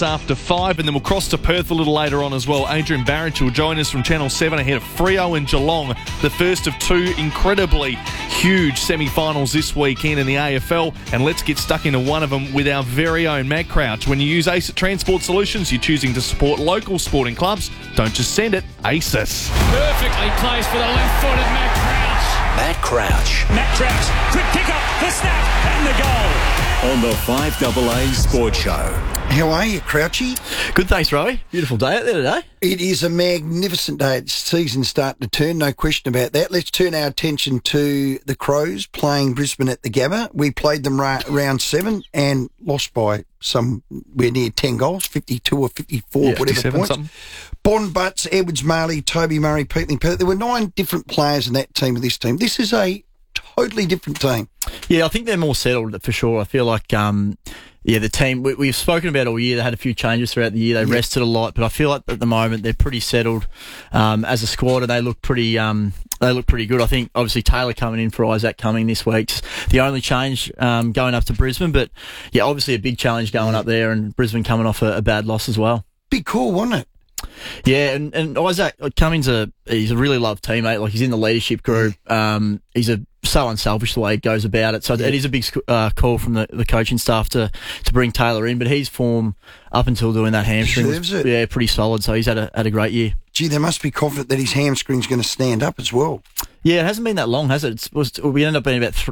after 5, and then we'll cross to Perth a little later on as well. Adrian Barrett will join us from Channel 7 ahead of Freo and Geelong, the first of two incredibly huge semi-finals this weekend in the AFL, and let's get stuck into one of them with our very own Matt Crouch. When you use ACES Transport Solutions, you're choosing to support local sporting clubs. Don't just send it, ACES. Perfectly placed for the left-footed Matt Crouch. Matt Crouch. Matt Crouch, quick pick-up, the snap, and the goal. On the 5AA Sports Show. How are you, Crouchy? Good, thanks, Rowie. Beautiful day out there today. It is a magnificent day. It's season starting to turn, no question about that. Let's turn our attention to the Crows playing Brisbane at the Gabba. We played them round 7 and lost by somewhere near 10 goals, 52 or 54, whatever points. Something. Bond Butts, Edwards Marley, Toby Murray, Peatling Perth. There were 9 different players in that team with this team. This is a totally different team. Yeah, I think they're more settled for sure. I feel like, the team, we've spoken about all year. They had a few changes throughout the year. They rested a lot, but I feel like at the moment they're pretty settled as a squad, and they look pretty good. I think obviously Taylor coming in for Isaac Cumming this week's the only change going up to Brisbane, but yeah, obviously a big challenge going up there, and Brisbane coming off a bad loss as well. Big call, wasn't it? Yeah, and Isaac Cummings, he's a really loved teammate. Like, he's in the leadership group. He's so unselfish the way he goes about it. So it is a big call from the coaching staff to bring Taylor in. But his form up until doing that hamstring was pretty solid. So he's had a great year. Gee, they must be confident that his hamstring's going to stand up as well. Yeah, it hasn't been that long, has it? We ended up being about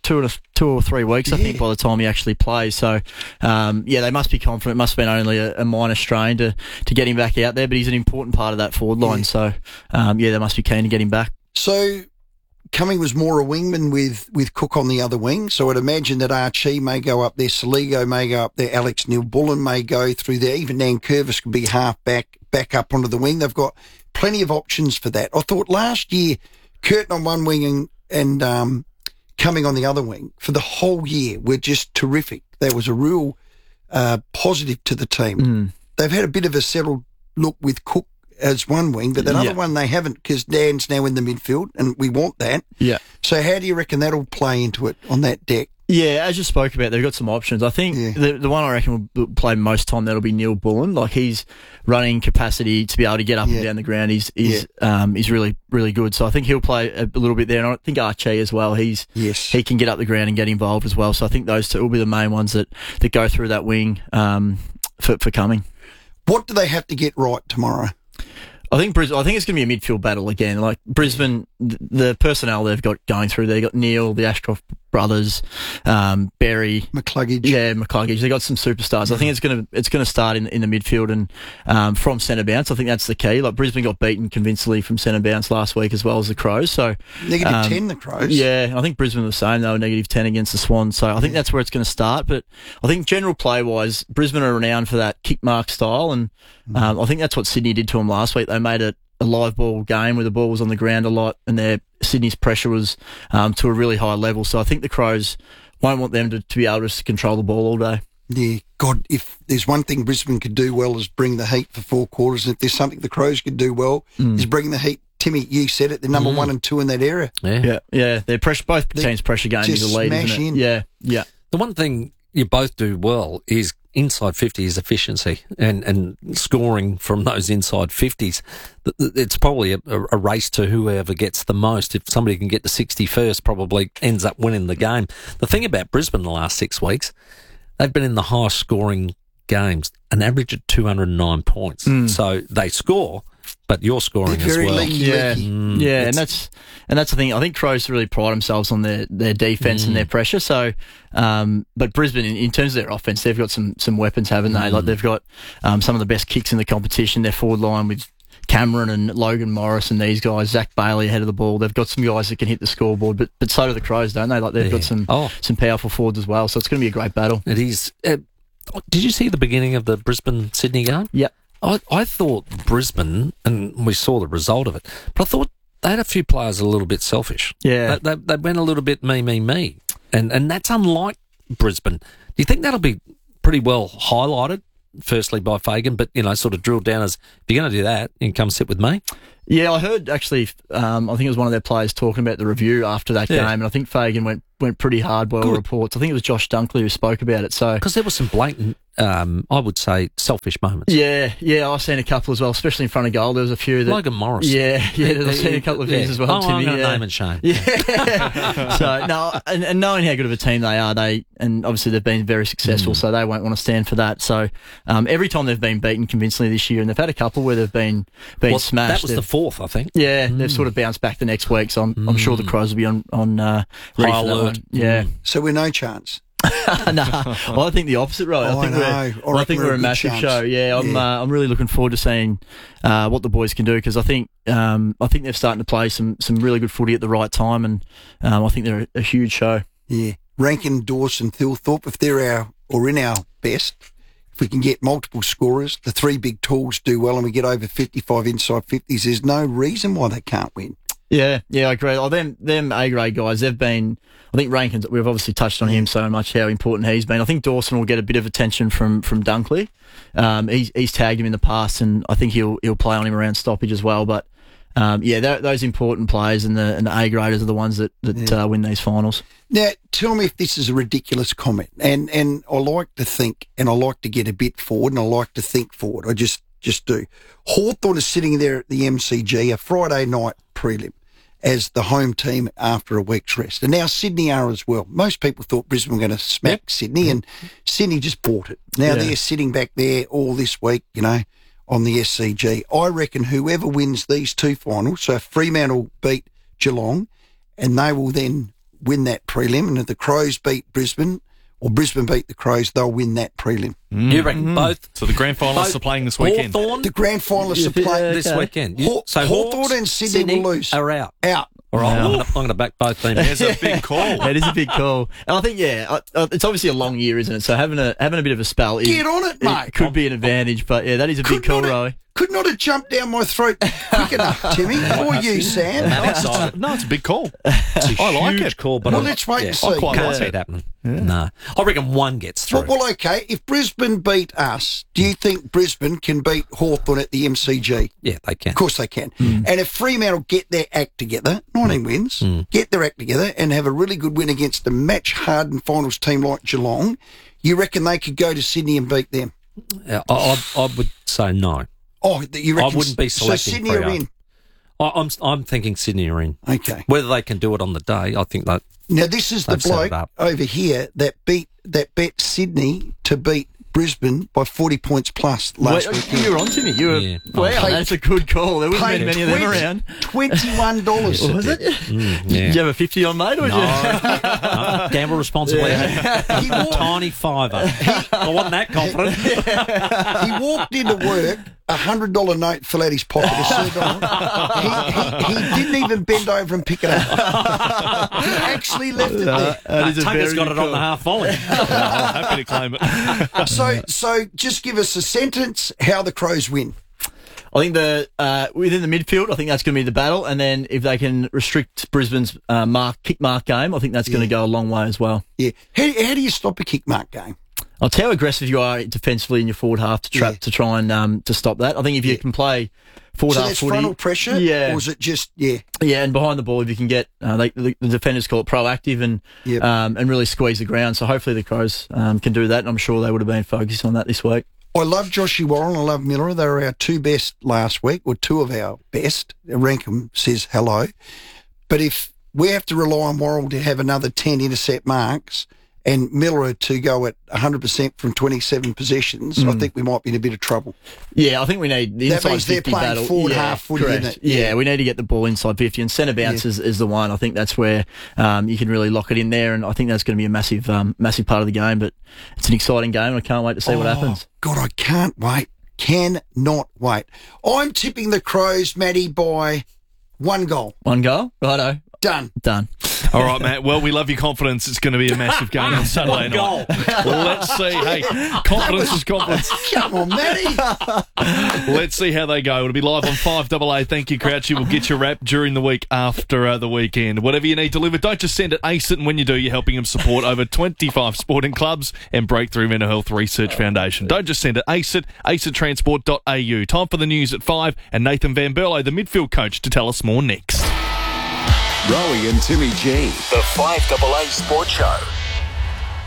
2 or 3 weeks, I think, by the time he actually plays. So, they must be confident. It must have been only a minor strain to get him back out there, but he's an important part of that forward line. So, they must be keen to get him back. So, Cumming was more a wingman with Cook on the other wing. So I'd imagine that Archie may go up there, Saligo may go up there, Alex Neil-Bullen may go through there. Even Nankervis could be half back up onto the wing. They've got plenty of options for that. I thought last year, Curtin on one wing and Cumming on the other wing for the whole year were just terrific. There was a real positive to the team. They've had a bit of a settled look with Cook as one wing, but that other one they haven't, because Dan's now in the midfield, and we want that. Yeah. So how do you reckon that'll play into it on that deck? Yeah, as you spoke about, they've got some options. I think the one I reckon will play most time, that'll be Neil-Bullen. Like, he's running capacity to be able to get up and down the ground. He's really, really good. So I think he'll play a little bit there. And I think Archie as well. He can get up the ground and get involved as well. So I think those two will be the main ones that go through that wing for Cumming. What do they have to get right tomorrow? I think it's going to be a midfield battle again. Like, Brisbane, the personnel they've got going through, they've got Neil, the Ashcroft brothers, Berry, McCluggage. Yeah, McCluggage. They've got some superstars. I think it's going to start in the midfield and from centre bounce. I think that's the key. Like, Brisbane got beaten convincingly from centre bounce last week, as well as the Crows. So -10 the Crows. Yeah, I think Brisbane were the same. They were -10 against the Swans. So I think that's where it's going to start. But I think general play wise, Brisbane are renowned for that kick mark style, and I think that's what Sydney did to them last week. They made it a live ball game where the ball was on the ground a lot, and Sydney's pressure was to a really high level. So I think the Crows won't want them to be able to control the ball all day. Yeah, God, if there's one thing Brisbane could do well is bring the heat for 4 quarters. And if there's something the Crows could do well is bring the heat. Timmy, you said it, they're number 1 and 2 in that area. Yeah. They're both teams' pressure game is a lead, isn't it? Yeah. The one thing you both do well is inside 50 is efficiency and scoring from those inside 50s. It's probably a race to whoever gets the most. If somebody can get to 60 first, probably ends up winning the game. The thing about Brisbane the last 6 weeks, they've been in the highest scoring games, an average of 209 points. So they score, but you're scoring as well. And that's the thing. I think Crows really pride themselves on their defence and their pressure. So, but Brisbane, in terms of their offence, they've got some weapons, haven't they? Like, they've got some of the best kicks in the competition. Their forward line with Cameron and Logan Morris and these guys, Zach Bailey ahead of the ball. They've got some guys that can hit the scoreboard, but so do the Crows, don't they? Like, they've got some powerful forwards as well. So it's going to be a great battle. It is. Did you see the beginning of the Brisbane-Sydney game? Yeah. I thought Brisbane, and we saw the result of it, but I thought they had a few players a little bit selfish. Yeah. They went a little bit me. And that's unlike Brisbane. Do you think that'll be pretty well highlighted, firstly by Fagan, but, sort of drilled down as, if you're going to do that, you can come sit with me? Yeah, I heard actually, I think it was one of their players talking about the review after that game, and I think Fagan went pretty hard by all reports. I think it was Josh Dunkley who spoke about it. So because there was some blatant I would say, selfish moments. Yeah, I've seen a couple as well, especially in front of goal. There was a few that... Logan Morris. Yeah, I've seen a couple of things as well, Oh, Timmy. I'm going to yeah. name and shame. Yeah. So, no, and knowing how good of a team they are, and obviously they've been very successful, so they won't want to stand for that. So, every time they've been beaten convincingly this year, and they've had a couple where they've been smashed. That was the fourth, I think. Yeah, they've sort of bounced back the next week, so I'm sure the Crows will be on ready for that alert. one. Yeah. So we're no chance. Well, I think the opposite, right? I think we're a massive show. Yeah, I'm really looking forward to seeing what the boys can do, because I think they're starting to play some really good footy at the right time, and I think they're a huge show. Yeah, Rankin, Dawson, Thilthorpe, if they're in our best, if we can get multiple scorers, the three big tools do well, and we get over 55 inside 50s, there's no reason why they can't win. Yeah, I agree. Oh, them A-grade guys, they've been... I think Rankin, we've obviously touched on him so much, how important he's been. I think Dawson will get a bit of attention from Dunkley. He's tagged him in the past, and I think he'll play on him around stoppage as well. But, those important players and the A-graders are the ones that win these finals. Now, tell me if this is a ridiculous comment. And I like to think, and I like to get a bit forward, and I like to think forward. I just do. Hawthorn is sitting there at the MCG, a Friday night prelim, as the home team after a week's rest. And now Sydney are as well. Most people thought Brisbane were going to smack Sydney, and Sydney just bought it. Now they're sitting back there all this week, on the SCG. I reckon whoever wins these two finals, so Fremantle beat Geelong, and they will then win that prelim, and if the Crows beat Brisbane, or Brisbane beat the Crows, they'll win that prelim. You reckon both? So the grand finalists are playing this weekend. Hawthorn, The grand finalists are playing this weekend. So Hawthorn and Sydney will lose. Are out. Out. All right, I'm going to back both teams. There's a big call. It is a big call. And I think, it's obviously a long year, isn't it? So having a bit of a spell Get on it, mate. could be an advantage. But, that is a big call, Rowie. Could not have jumped down my throat quick enough, Timmy, or you, Sam. No, it's a big call. It's a I like huge it. call, but Let's wait and see. I quite Can't like see it. it happening. No. I reckon one gets through. Well, okay, if Brisbane beat us, do you think Brisbane can beat Hawthorn at the MCG? Yeah, they can. Of course they can. And if Fremantle get their act together, 19 wins, get their act together and have a really good win against a match-hardened finals team like Geelong, you reckon they could go to Sydney and beat them? I would say no. Oh, you reckon? I wouldn't be selecting So Sydney are in? I'm thinking Sydney are in. Okay. Whether they can do it on the day, I think that... Now, this is the They've set it bloke up. over here that bet Sydney to beat Brisbane by 40 points plus last weekend. You were on to me. Wow, that's a good call. There wouldn't have been many of them around. $21. Was it? Did you have a 50 on, mate? Or No, gamble responsibly. Tiny fiver. I wasn't that confident. He walked into work, a $100 note fell out his pocket. He didn't even bend over and pick it up. He actually left it there. Tunga's got it on the half volley. I'm happy to claim it. So just give us a sentence how the Crows win. I think within the midfield, I think that's going to be the battle. And then if they can restrict Brisbane's kick mark game, I think that's going to go a long way as well. Yeah. How do you stop a kick mark game? It's how aggressive you are defensively in your forward half to try and to stop that. I think if you can play forward half footy, frontal pressure, or is it just and behind the ball, if you can get the defenders call it proactive and really squeeze the ground. So hopefully the Crows can do that, and I'm sure they would have been focused on that this week. I love Joshy Warren. I love Miller. They were our two best last week, or two of our best. Rankin says hello. But if we have to rely on Warren to have another 10 intercept marks and Miller to go at 100% from 27 possessions, I think we might be in a bit of trouble. Yeah, I think we need the inside 50 battle. That means they're playing forward half footy, isn't it? Yeah, we need to get the ball inside 50, and centre bounce is the one. I think that's where you can really lock it in there, and I think that's going to be a massive part of the game, but it's an exciting game, and I can't wait to see what happens. God, I can't wait. Cannot wait. I'm tipping the Crows, Matty, by 1 goal. 1 goal? Righto. Done. All right, Matt. Well, we love your confidence. It's going to be a massive game on Saturday night. Well, let's see. Hey, confidence is confidence. Come on, Matty. Let's see how they go. It'll be live on 5AA. Thank you, Crouchy. We'll get your wrap during the week after the weekend. Whatever you need delivered, don't just send it. Ace it, and when you do, you're helping them support over 25 sporting clubs and Breakthrough Mental Health Research Foundation. Don't just send it. Ace it. AceItTransport.au. Time for the news at 5, and Nathan Van Berlo, the midfield coach, to tell us more next. Rowie and Timmy G. The 5AA Sports Show.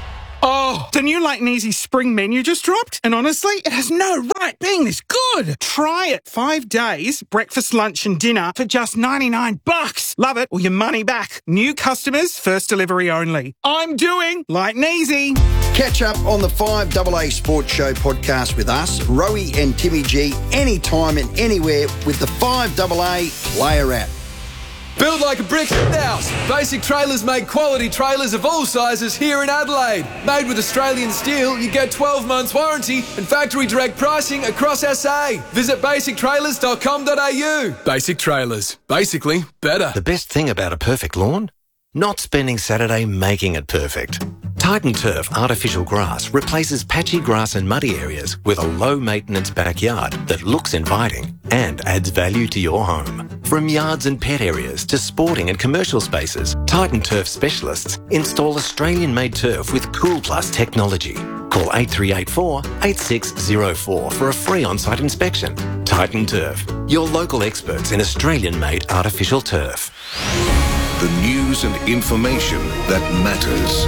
Oh, the new Light and Easy spring menu just dropped, and honestly, it has no right being this good. Try it. 5 days, breakfast, lunch and dinner for just $99. Love it or your money back. New customers, first delivery only. I'm doing Light and Easy. Catch up on the 5AA Sports Show podcast with us, Rowie and Timmy G, anytime and anywhere with the 5AA Player app. Build like a brick house. Basic Trailers make quality trailers of all sizes here in Adelaide. Made with Australian steel, you get 12 months warranty and factory direct pricing across SA. Visit basictrailers.com.au. Basic Trailers. Basically better. The best thing about a perfect lawn? Not spending Saturday making it perfect. Titan Turf artificial grass replaces patchy grass and muddy areas with a low-maintenance backyard that looks inviting and adds value to your home. From yards and pet areas to sporting and commercial spaces, Titan Turf specialists install Australian-made turf with Cool Plus technology. Call 8384 8604 for a free on-site inspection. Titan Turf, your local experts in Australian-made artificial turf. The news and information that matters.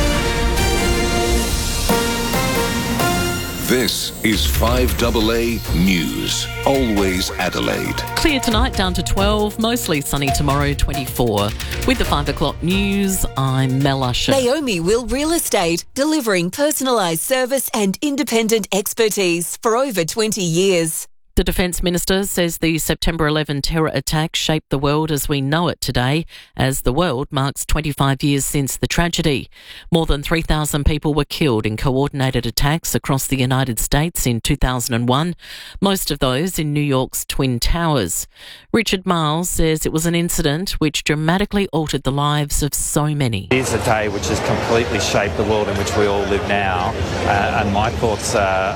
This is 5AA News. Always Adelaide. Clear tonight, down to 12. Mostly sunny tomorrow, 24. With the 5 o'clock news, I'm Mel Usher. Naomi Will Real Estate, delivering personalised service and independent expertise for over 20 years. The Defence Minister says the September 11 terror attack shaped the world as we know it today, as the world marks 25 years since the tragedy. More than 3,000 people were killed in coordinated attacks across the United States in 2001, most of those in New York's Twin Towers. Richard Miles says it was an incident which dramatically altered the lives of so many. It is a day which has completely shaped the world in which we all live now, and my thoughts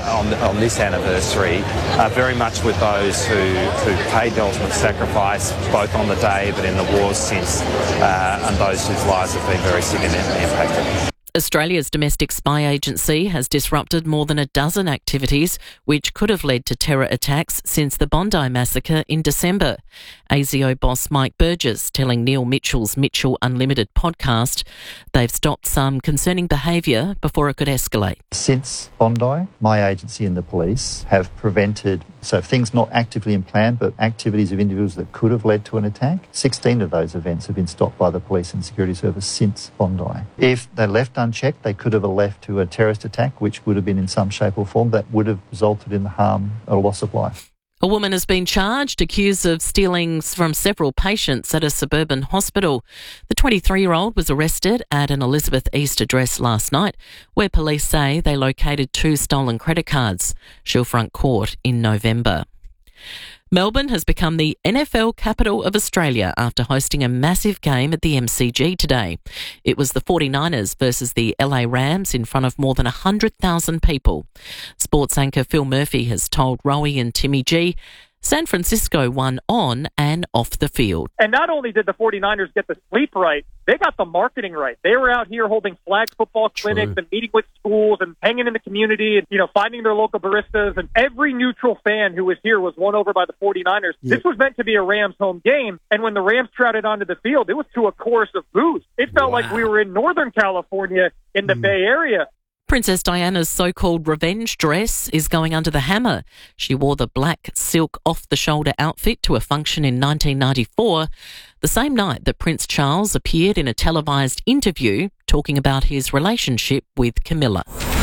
on this anniversary are very much with those who paid the ultimate sacrifice, both on the day but in the wars since, and those whose lives have been very significantly impacted. Australia's domestic spy agency has disrupted more than a dozen activities which could have led to terror attacks since the Bondi massacre in December. ASIO boss Mike Burgess telling Neil Mitchell's Mitchell Unlimited podcast they've stopped some concerning behaviour before it could escalate. Since Bondi, my agency and the police have prevented, so things not actively in plan, but activities of individuals that could have led to an attack. 16 of those events have been stopped by the police and security service since Bondi. If they left unchecked, they could have left to a terrorist attack, which would have been in some shape or form that would have resulted in the harm or loss of life. A woman has been charged, accused of stealing from several patients at a suburban hospital. The 23-year-old was arrested at an Elizabeth East address last night, where police say they located 2 stolen credit cards. She'll front court in November. Melbourne has become the NFL capital of Australia after hosting a massive game at the MCG today. It was the 49ers versus the LA Rams in front of more than 100,000 people. Sports anchor Phil Murphy has told Rowie and Timmy G San Francisco won on and off the field. And not only did the 49ers get the sleep right, they got the marketing right. They were out here holding flag football clinics and meeting with schools and hanging in the community and, finding their local baristas. And every neutral fan who was here was won over by the 49ers. Yep. This was meant to be a Rams home game. And when the Rams trotted onto the field, it was to a chorus of boos. It felt like we were in Northern California in the Bay Area. Princess Diana's so-called revenge dress is going under the hammer. She wore the black silk off-the-shoulder outfit to a function in 1994, the same night that Prince Charles appeared in a televised interview talking about his relationship with Camilla.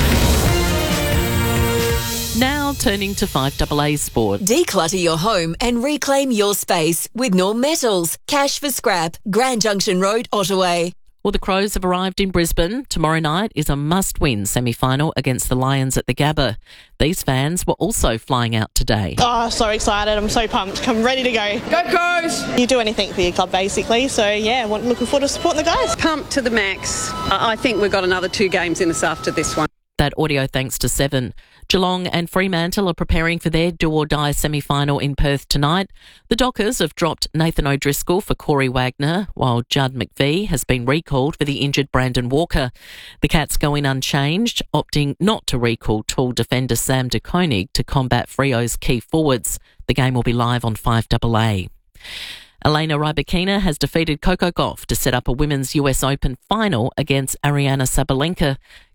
Now turning to 5AA Sport. Declutter your home and reclaim your space with Norm Metals. Cash for scrap. Grand Junction Road, Ottawa. Well, the Crows have arrived in Brisbane. Tomorrow night is a must-win semi-final against the Lions at the Gabba. These fans were also flying out today. Oh, so excited. I'm so pumped. I'm ready to go. Go Crows! You do anything for your club, basically. So, yeah, looking forward to supporting the guys. Pumped to the max. I think we've got another 2 games in us after this one. That audio thanks to 7. Geelong and Fremantle are preparing for their do-or-die semi-final in Perth tonight. The Dockers have dropped Nathan O'Driscoll for Corey Wagner, while Judd McVie has been recalled for the injured Brandon Walker. The Cats go in unchanged, opting not to recall tall defender Sam de Koning to combat Freo's key forwards. The game will be live on 5AA. Elena Rybakina has defeated Coco Gauff to set up a Women's US Open final against Ariana Sabalenka.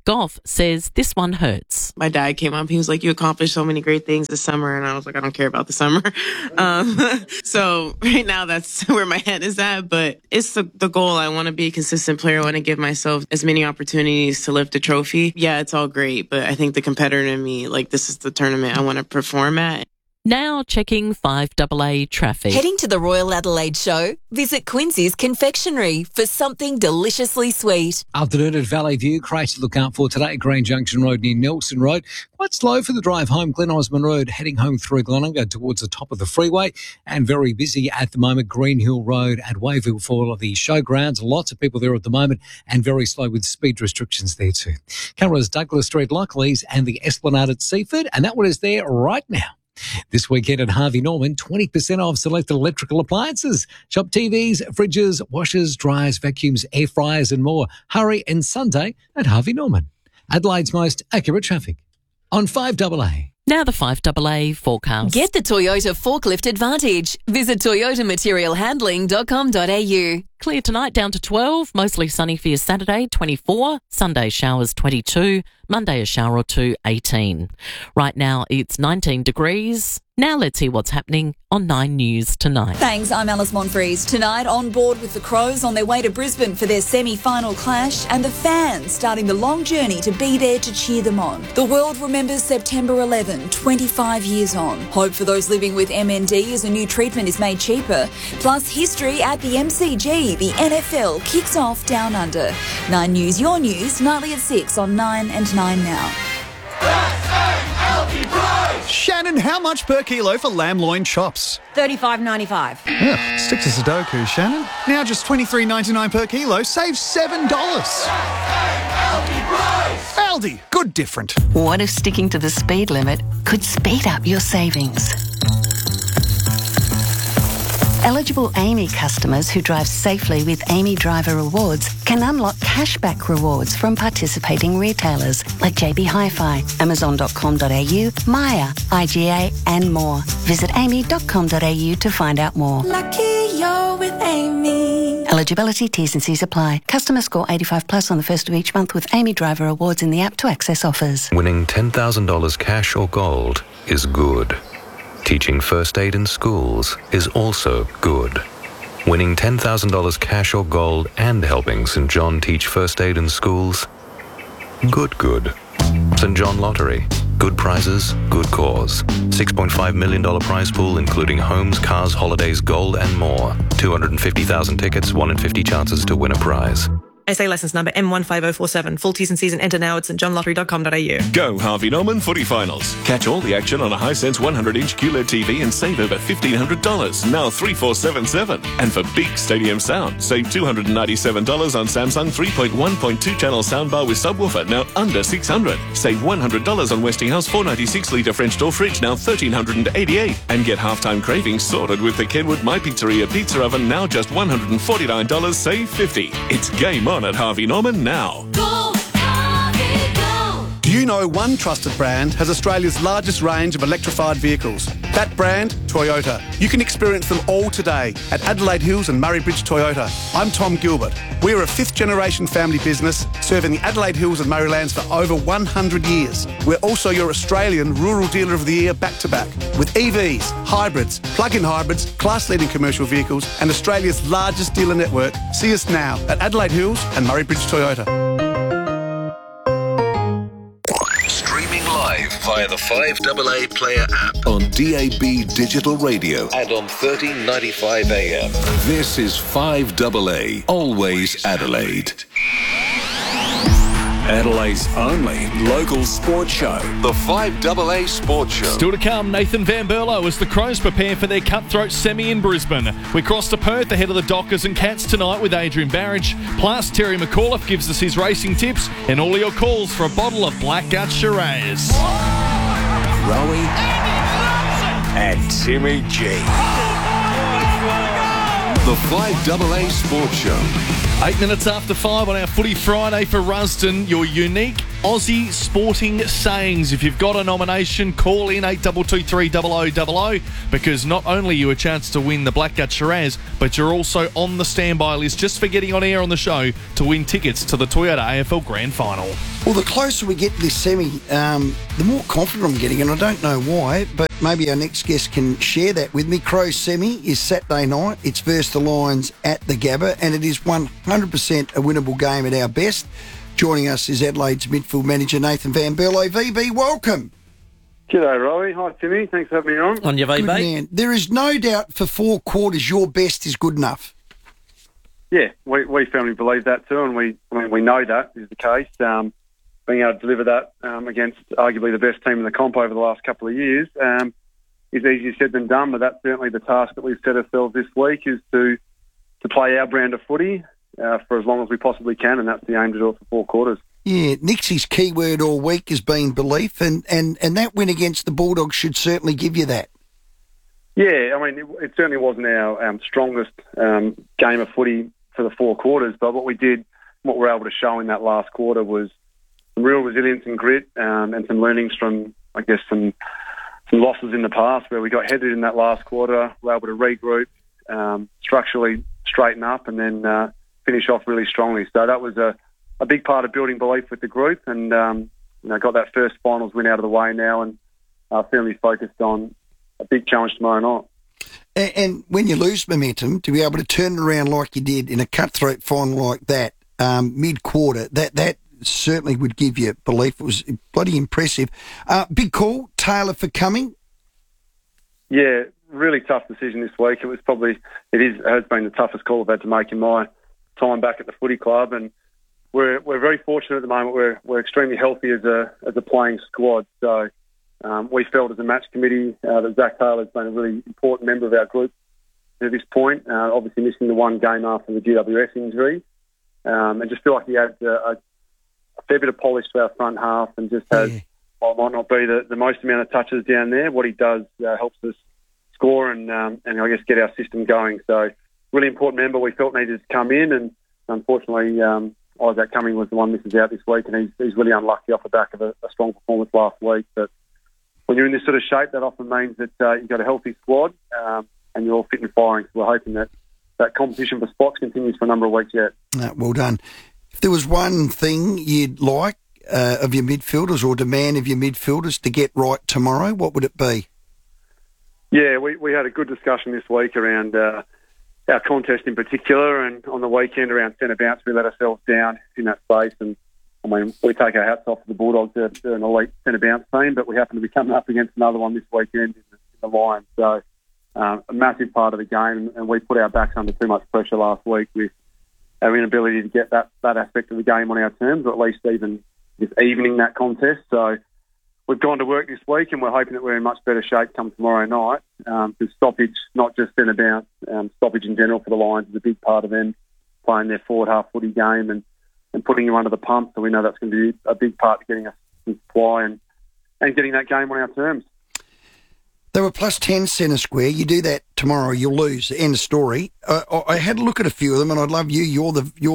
Goff says this one hurts. My dad came up. He was like, you accomplished so many great things this summer. And I was like, I don't care about the summer. So right now that's where my head is at. But it's the goal. I want to be a consistent player. I want to give myself as many opportunities to lift a trophy. Yeah, it's all great. But I think the competitor in me, like, this is the tournament I want to perform at. Now checking 5AA traffic. Heading to the Royal Adelaide Show? Visit Quincy's Confectionery for something deliciously sweet. Afternoon at Valley View. Crash to look out for today. Green Junction Road near Nelson Road. Quite slow for the drive home. Glen Osmond Road heading home through Glenorchy towards the top of the freeway. And very busy at the moment. Green Hill Road at Wayville for the showgrounds. Lots of people there at the moment and very slow with speed restrictions there too. Cameras Douglas Street, Lockleys and the Esplanade at Seaford. And that one is there right now. This weekend at Harvey Norman, 20% off selected electrical appliances. Shop TVs, fridges, washers, dryers, vacuums, air fryers and more. Hurry and Sunday at Harvey Norman. Adelaide's most accurate traffic on 5AA. Now the 5AA forecast. Get the Toyota Forklift Advantage. Visit toyotamaterialhandling.com.au. Clear tonight down to 12. Mostly sunny for your Saturday, 24. Sunday showers, 22. Monday a shower or two, 18. Right now it's 19 degrees. Now let's hear what's happening on 9 News tonight. Thanks, I'm Alice Monfries. Tonight on board with the Crows on their way to Brisbane for their semi-final clash and the fans starting the long journey to be there to cheer them on. The world remembers September 11, 25 years on. Hope for those living with MND as a new treatment is made cheaper. Plus history at the MCG. The NFL kicks off down under. 9 News, your news, nightly at 6 on 9 and 9 now. Shannon, how much per kilo for lamb loin chops? $35.95. Stick to Sudoku, Shannon. Now just $23.99 per kilo, save $7. Aldi, good different. What if sticking to the speed limit could speed up your savings? Eligible AAMI customers who drive safely with AAMI Driver Rewards can unlock cashback rewards from participating retailers like JB Hi-Fi, Amazon.com.au, Maya, IGA and more. Visit aami.com.au to find out more. Lucky you're with Amy. Eligibility, T's and C's apply. Customer score 85 plus on the first of each month with AAMI Driver Rewards in the app to access offers. Winning $10,000 cash or gold is good. Teaching first aid in schools is also good. Winning $10,000 cash or gold and helping St. John teach first aid in schools? Good. St. John Lottery. Good prizes, good cause. $6.5 million prize pool including homes, cars, holidays, gold and more. 250,000 tickets, 1 in 50 chances to win a prize. SA licence number M15047. Full T's and C's and enter now at stjohnlottery.com.au. Go Harvey Norman Footy Finals. Catch all the action on a Hisense 100-inch QLED TV and save over $1,500, now $3,477. And for big stadium sound, save $297 on Samsung 3.1.2 channel soundbar with subwoofer, now under $600. Save $100 on Westinghouse 496-litre French door fridge, now $1,388. And get halftime cravings sorted with the Kenwood My Pizzeria pizza oven, now just $149, save $50. It's game on at Harvey Norman now. Go, Harvey, go! Do you know one trusted brand has Australia's largest range of electrified vehicles? That brand, Toyota. You can experience them all today at Adelaide Hills and Murray Bridge Toyota. I'm Tom Gilbert. We're a fifth-generation family business serving the Adelaide Hills and Murraylands for over 100 years. We're also your Australian Rural Dealer of the Year back-to-back with EVs, hybrids, plug-in hybrids, class-leading commercial vehicles and Australia's largest dealer network. See us now at Adelaide Hills and Murray Bridge Toyota. Streaming live via the 5AA Player app on DAB Digital Radio and on 1395 AM. This is 5AA, always Adelaide. Adelaide's only local sports show. The 5AA Sports Show. Still to come, Nathan Van Berlo as the Crows prepare for their cutthroat semi in Brisbane. We cross to Perth ahead of the Dockers and Cats tonight with Adrian Barrage. Plus, Terry McAuliffe gives us his racing tips and all your calls for a bottle of Blackgut Shiraz. Rowie and Timmy G. The 5AA Sports Show. 8 minutes after 5 on our Footy Friday for Rusden. Your unique Aussie sporting sayings. If you've got a nomination, call in 8223 0000 because not only are you a chance to win the Blackgut Shiraz, but you're also on the standby list just for getting on air on the show to win tickets to the Toyota AFL Grand Final. Well, the closer we get to this semi, the more confident I'm getting, and I don't know why, but maybe our next guest can share that with me. Crows semi is Saturday night. It's versus the Lions at the Gabba, and it is 100% a winnable game at our best. Joining us is Adelaide's midfield manager, Nathan Van Berlo. VB, welcome. G'day, Rowie. Hi, Timmy. Thanks for having me on. On your VB. Good man. There is no doubt for 4 quarters your best is good enough. Yeah, we firmly believe that too, and we know that is the case. Being able to deliver that against arguably the best team in the comp over the last couple of years is easier said than done, but that's certainly the task that we've set ourselves this week, is to play our brand of footy for as long as we possibly can, and that's the aim, to do it for 4 quarters. Yeah, Nixie's key word all week has been belief, and that win against the Bulldogs should certainly give you that. Yeah, I mean, it certainly wasn't our strongest game of footy for the 4 quarters, but what we were able to show in that last quarter was some real resilience and grit, and some learnings from, I guess, some losses in the past where we got headed in that last quarter, were able to regroup, structurally straighten up, and then finish off really strongly. So that was a big part of building belief with the group, and got that first finals win out of the way now, and firmly focused on a big challenge tomorrow night. And when you lose momentum, to be able to turn it around like you did in a cutthroat final like that, mid-quarter, that certainly would give you belief. It was bloody impressive. Big call, Taylor, for coming. Yeah, really tough decision this week. It has been the toughest call I've had to make in my time back at the footy club, and we're very fortunate at the moment. We're extremely healthy as a playing squad. So we felt as a match committee that Zach Taylor has been a really important member of our group at this point. Obviously missing the one game after the GWS injury, and just feel like he adds a fair bit of polish to our front half, and just has, while it might not be the most amount of touches down there, what he does helps us score and I guess get our system going. So really important member we felt needed to come in, and unfortunately Isaac Cumming was the one misses out this week, and he's really unlucky off the back of a strong performance last week. But when you're in this sort of shape, that often means that you've got a healthy squad, and you're all fit and firing. So we're hoping that competition for spots continues for a number of weeks yet. Well done. If there was one thing you'd like of your midfielders, or demand of your midfielders to get right tomorrow, what would it be? Yeah, we had a good discussion this week around our contest in particular, and on the weekend around centre bounce, we let ourselves down in that space. And I mean, we take our hats off to the Bulldogs. They're an elite centre bounce team, but we happen to be coming up against another one this weekend in the Lions. So a massive part of the game, and we put our backs under too much pressure last week with our inability to get that aspect of the game on our terms, or at least even just evening that contest. So we've gone to work this week, and we're hoping that we're in much better shape come tomorrow night. Because stoppage, not just centre bounce, stoppage in general for the Lions is a big part of them playing their forward half footy game and putting you under the pump. So we know that's going to be a big part of getting us some supply and getting that game on our terms. They were plus 10 centre square. You do that tomorrow, you'll lose. End of story. I had a look at a few of them, and I'd love you. You're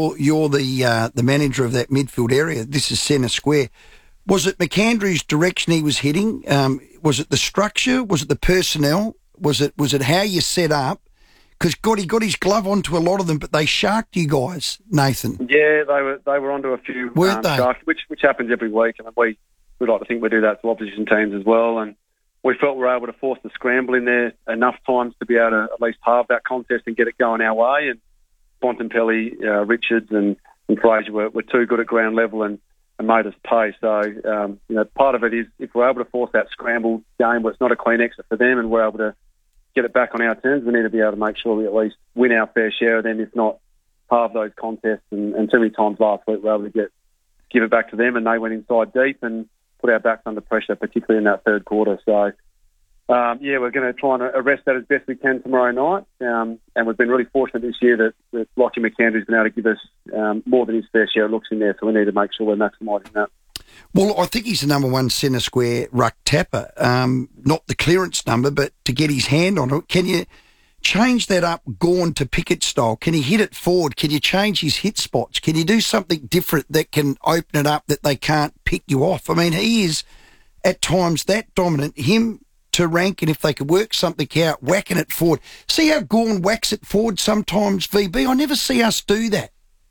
the manager of that midfield area. This is centre square. Was it McAndrew's direction he was hitting? Was it the structure? Was it the personnel? Was it how you set up? Because he got his glove onto a lot of them, but they sharked you guys, Nathan. Yeah, they were onto a few, weren't they? Sharks, which happens every week, and we'd like to think we do that to opposition teams as well. And we felt we were able to force the scramble in there enough times to be able to at least halve that contest and get it going our way. And Bontempelli, Richards, and Fraser were too good at ground level and made us pay. So, part of it is if we're able to force that scramble game where it's not a clean exit for them and we're able to get it back on our terms, we need to be able to make sure we at least win our fair share of them, if not halve those contests. And too many times last week we were able to give it back to them, and they went inside deep and put our backs under pressure, particularly in that third quarter. So, we're going to try and arrest that as best we can tomorrow night. And we've been really fortunate this year that Lockie McAndrew's been able to give us more than his fair share of looks in there, so we need to make sure we're maximising that. Well, I think he's the number one centre square ruck tapper. Not the clearance number, but to get his hand on it. Can change that up, Gawn to Pickett style? Can he hit it forward? Can you change his hit spots? Can you do something different that can open it up that they can't pick you off? I mean, he is at times that dominant. Him to Rankin, if they could work something out, whacking it forward. See how Gawn whacks it forward sometimes, VB? I never see us do that.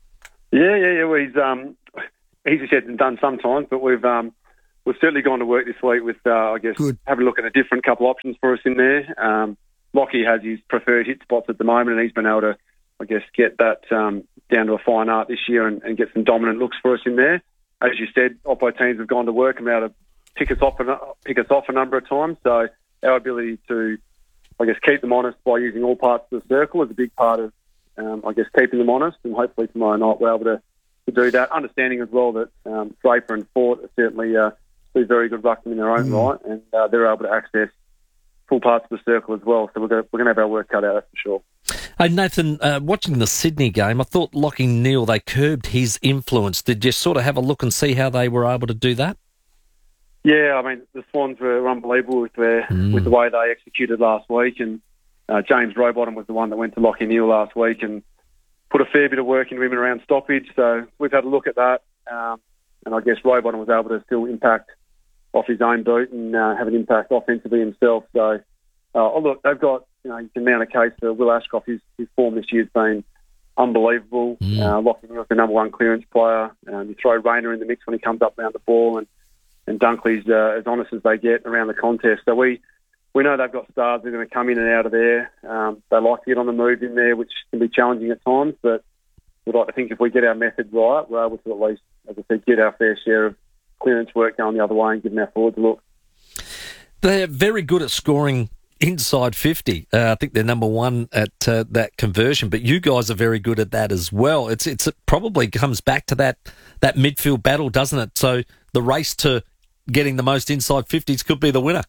Yeah. Well, he's easier said than done sometimes, but we've certainly gone to work this week with, having a look at a different couple options for us in there. Lockie has his preferred hit spots at the moment, and he's been able to, get that down to a fine art this year and get some dominant looks for us in there. As you said, Oppo teams have gone to work and been able to pick us off a number of times. So our ability to, keep them honest by using all parts of the circle is a big part of, keeping them honest. And hopefully tomorrow night we're able to do that. Understanding as well that Draper and Fort are certainly be very good ruckmen in their own right, and they're able to access full parts of the circle as well. So we're going to have our work cut out, that's for sure. Hey, Nathan, watching the Sydney game, I thought Lockie Neal, they curbed his influence. Did you sort of have a look and see how they were able to do that? Yeah, I mean, the Swans were unbelievable with the way they executed last week, and James Rowbottom was the one that went to Lockie Neal last week and put a fair bit of work into him around stoppage. So we've had a look at that, and I guess Rowbottom was able to still impact off his own boot and have an impact offensively himself. So, look, they've got, you can mount a case for Will Ashcroft. His form this year has been unbelievable. Lockie Neal's the number one clearance player. You throw Rayner in the mix when he comes up around the ball, and Dunkley's as honest as they get around the contest. So we know they've got stars that are going to come in and out of there. They like to get on the move in there, which can be challenging at times, but we'd like to think if we get our method right, we're able to at least, as I said, get our fair share of clearance work going the other way and giving our forwards a look. They're very good at scoring inside 50. I think they're number one at that conversion, but you guys are very good at that as well. It probably comes back to that midfield battle, doesn't it? So the race to getting the most inside 50s could be the winner.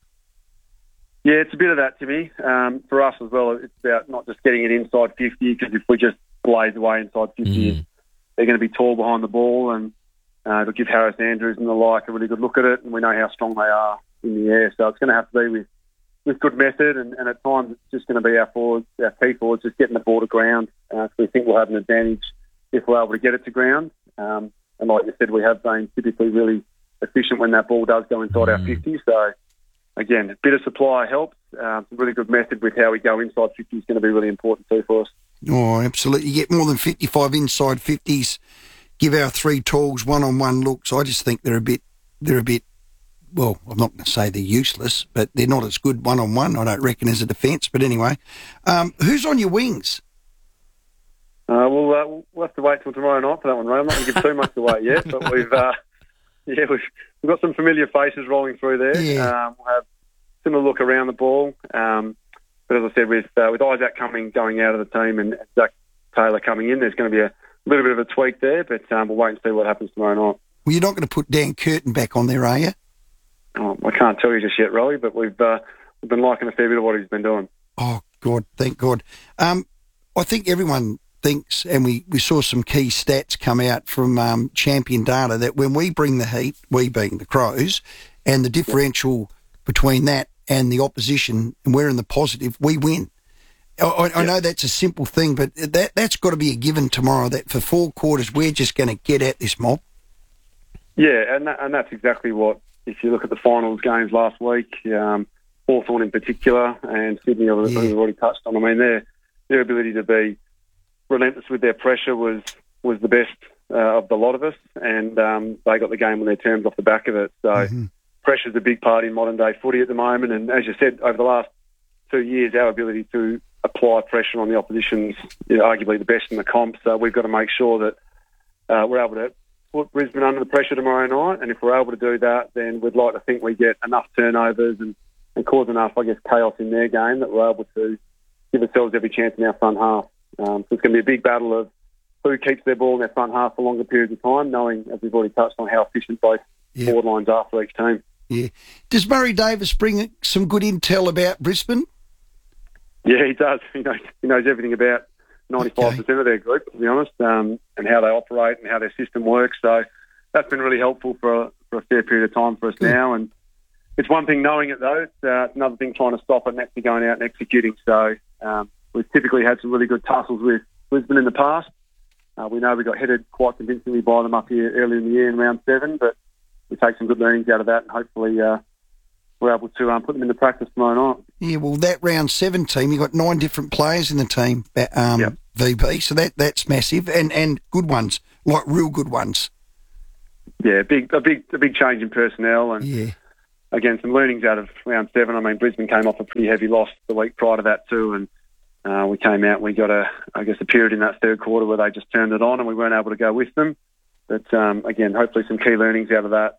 Yeah, it's a bit of that, Timmy. For us as well, it's about not just getting it inside 50, because if we just blaze away inside 50, they're going to be tall behind the ball, and it'll give Harris Andrews and the like a really good look at it, and we know how strong they are in the air. So it's going to have to be with good method, and at times it's just going to be our key forwards just getting the ball to ground. So we think we'll have an advantage if we're able to get it to ground. And like you said, we have been typically really efficient when that ball does go inside our 50. So again, a bit of supply helps. Some really good method with how we go inside 50 is going to be really important too for us. Oh, absolutely. You get more than 55 inside 50s. Give our three talls one-on-one looks. I just think they're a bit, well, I'm not going to say they're useless, but they're not as good one-on-one, I don't reckon, as a defence. But anyway, who's on your wings? We'll have to wait till tomorrow night for that one, Ray. I'm not going to give too much away yet, but we've got some familiar faces rolling through there. Yeah. We'll have a similar look around the ball. But as I said, with Isaac going out of the team and Zach Taylor coming in, there's going to be a little bit of a tweak there, but we'll wait and see what happens tomorrow night. Well, you're not going to put Dan Curtin back on there, are you? Oh, I can't tell you just yet, Rowie, but we've been liking a fair bit of what he's been doing. Oh, God, thank God. I think everyone thinks, and we saw some key stats come out from Champion Data, that when we bring the heat, we being the Crows, and the differential between that and the opposition, and we're in the positive, we win. I know that's a simple thing, but that's got to be a given tomorrow, that for 4 quarters we're just going to get at this mob. Yeah, and that's exactly what, if you look at the finals games last week, Hawthorn in particular, and Sydney, who we've already touched on, I mean, their ability to be relentless with their pressure was the best of the lot of us, and they got the game on their terms off the back of it. So pressure's a big part in modern-day footy at the moment, and as you said, over the last 2 years, our ability to apply pressure on the opposition's arguably the best in the comp, so we've got to make sure that we're able to put Brisbane under the pressure tomorrow night, and if we're able to do that, then we'd like to think we get enough turnovers and cause enough, chaos in their game that we're able to give ourselves every chance in our front half. So it's going to be a big battle of who keeps their ball in their front half for longer periods of time, knowing, as we've already touched on, how efficient both forward lines are for each team. Yeah. Does Murray Davis bring some good intel about Brisbane? Yeah, he does. He knows everything about 95% of their group, to be honest, and how they operate and how their system works. So that's been really helpful for a fair period of time for us now. And it's one thing knowing it, though. It's another thing trying to stop it and actually going out and executing. So we've typically had some really good tussles with Brisbane in the past. We know we got headed quite convincingly by them up here early in the year in round 7, but we take some good learnings out of that, and hopefully we're able to put them into practice tomorrow night. Yeah, well, that round 7 team, you've got 9 different players in the team, VB, so that's massive, and good ones, like real good ones. Yeah, a big change in personnel, and again, some learnings out of round 7. I mean, Brisbane came off a pretty heavy loss the week prior to that too, and we came out and we got a period in that third quarter where they just turned it on and we weren't able to go with them. But again, hopefully some key learnings out of that,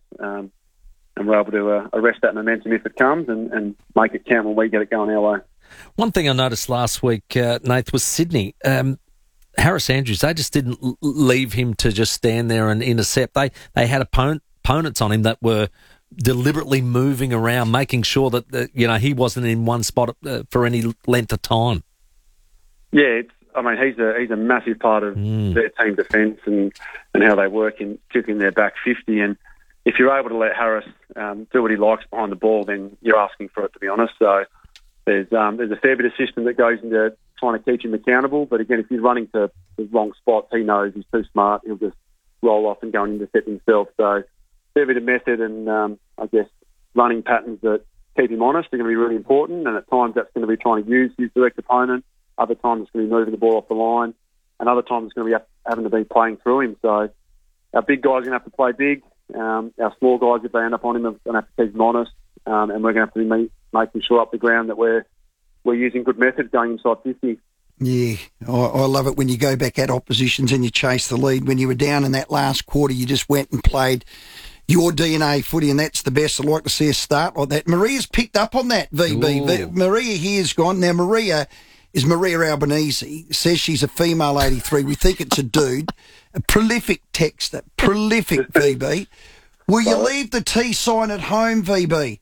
and we're able to arrest that momentum if it comes and make it count when we get it going our way. One thing I noticed last week, Nath, was Sydney. Harris Andrews, they just didn't leave him to just stand there and intercept. They had opponents on him that were deliberately moving around, making sure that he wasn't in one spot for any length of time. Yeah, he's a massive part of their team defence and how they work in particularly in their back 50. And if you're able to let Harris do what he likes behind the ball, then you're asking for it, to be honest. So there's a fair bit of system that goes into trying to keep him accountable. But again, if he's running to the wrong spots, he knows he's too smart. He'll just roll off and go and intercept himself. So fair bit of method and I guess running patterns that keep him honest are going to be really important. And at times that's going to be trying to use his direct opponent. Other times it's going to be moving the ball off the line. And other times it's going to be having to be playing through him. So our big guys are going to have to play big. Our small guys, if they end up on him, are going to have to keep him honest. And we're going to have to be making sure up the ground that we're using good methods going inside 50. Yeah, I love it when you go back at oppositions and you chase the lead. When you were down in that last quarter, you just went and played your DNA footy, and that's the best. I'd like to see us start like that. Maria's picked up on that, VB. Maria here's gone. Now, Maria is Maria Albanese, says she's a female 83. We think it's a dude. A prolific texter, prolific, VB. Will you leave the T sign at home, VB?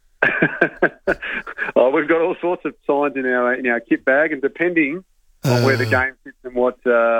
We've got all sorts of signs in our kit bag, and depending on where the game sits and what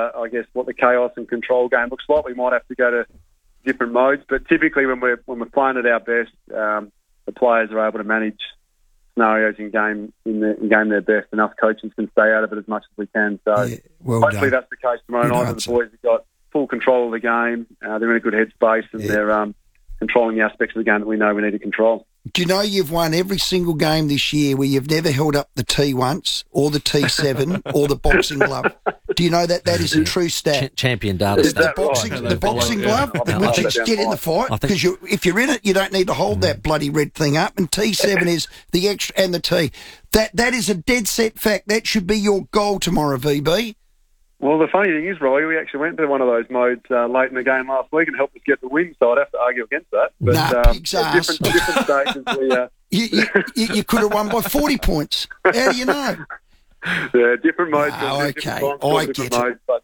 the chaos and control game looks like, we might have to go to different modes. But typically, when we're playing at our best, the players are able to manage scenarios in game their best, and us coaches can stay out of it as much as we can. So hopefully that's the case tomorrow night. And the boys have got full control of the game. They're in a good headspace, and they're controlling the aspects of the game that we know we need to control. Do you know you've won every single game this year where you've never held up the T once, or the T7, or the boxing glove? Do you know that is a true stat? Champion data stat. The boxing glove, which is get in the fight, because if you're in it, you don't need to hold that bloody red thing up. And T7 is the extra, and the T. That is a dead set fact. That should be your goal tomorrow, VB. Well, the funny thing is, Roy, we actually went to one of those modes late in the game last week and helped us get the win, so I'd have to argue against that. But pig's ass. Different stations, you could have won by 40 points. How do you know? Yeah, different modes. Okay, I get it. But,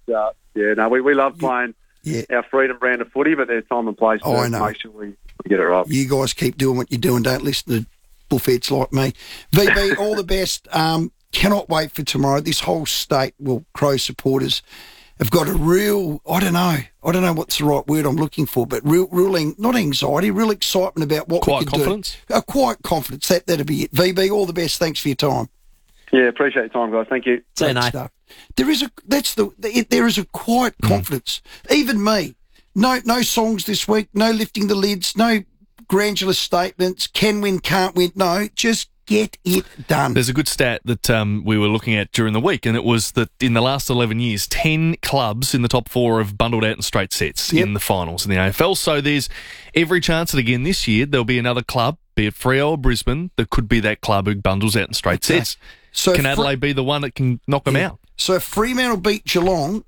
we love playing our freedom brand of footy, but there's time and place to make sure we get it right. You guys keep doing what you're doing. Don't listen to bullfeds like me. VB, all the best. Cannot wait for tomorrow. This whole state, Crow supporters have got a real, I don't know what's the right word I'm looking for, but real not anxiety, real excitement about what we can confidence. do. Quiet confidence. That'll be it. VB, all the best. Thanks for your time. Yeah, appreciate your time, guys. Thank you. See you, Nate. There is a quiet confidence. Even me. No songs this week. No lifting the lids. No granular statements. Can win, can't win. No, just get it done. There's a good stat that we were looking at during the week, and it was that in the last 11 years, 10 clubs in the top 4 have bundled out in straight sets in the finals in the AFL. So there's every chance that again this year there'll be another club, be it Freo or Brisbane, that could be that club who bundles out in straight sets. So can Adelaide be the one that can knock them out? So if Fremantle beat Geelong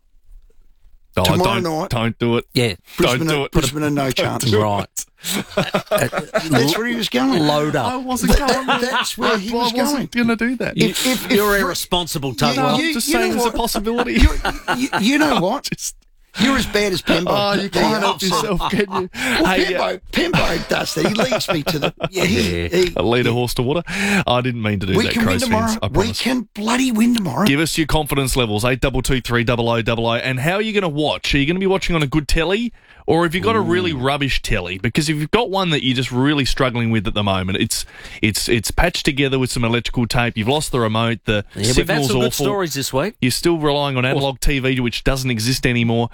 tomorrow night... Don't do it. Yeah. Don't do it. Brisbane are no chance. Right. That's where he was going. Load up. I wasn't going there. That's where he was going. I wasn't going to do that. If you're irresponsible, Tugwell. I'm just saying there's a possibility. You know what? You're as bad as Pembo. Oh, you can't help yourself, can you? Well, Pembo does that. He leads me to the... A lead a horse to water. I didn't mean to do that, We can win tomorrow. We can bloody win tomorrow. Give us your confidence levels, 8223 0000. And how are you going to watch? Are you going to be watching on a good telly, or have you got a really rubbish telly? Because if you've got one that you're just really struggling with at the moment, it's patched together with some electrical tape. You've lost the remote. The We've had signal's some awful. good stories this week. You're still relying on analog TV, which doesn't exist anymore.